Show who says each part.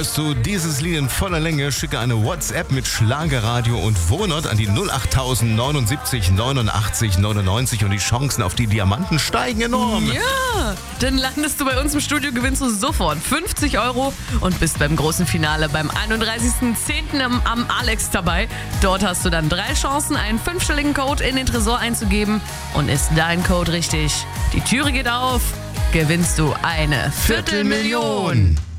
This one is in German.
Speaker 1: hörst du dieses Lied in voller Länge, schicke eine WhatsApp mit Schlagerradio und Wohnort an die 08079 89 99 und die Chancen auf die Diamanten steigen enorm.
Speaker 2: Ja, dann landest du bei uns im Studio, gewinnst du sofort 50 € und bist beim großen Finale beim 31.10. am Alex dabei. Dort hast du dann 3 Chancen, einen 5-stelligen Code in den Tresor einzugeben. Und ist dein Code richtig, die Türe geht auf, gewinnst du eine Viertelmillion.